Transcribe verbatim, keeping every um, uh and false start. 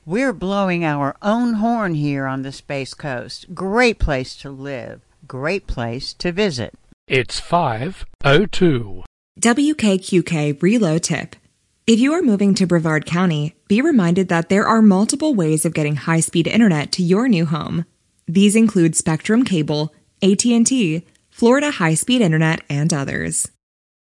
We're blowing our own horn here on the Space Coast. Great place to live. Great place to visit. It's five oh two. W K Q K Reload Tip. If you are moving to Brevard County, be reminded that there are multiple ways of getting high-speed internet to your new home. These include Spectrum Cable, A T and T, Florida High-Speed Internet, and others.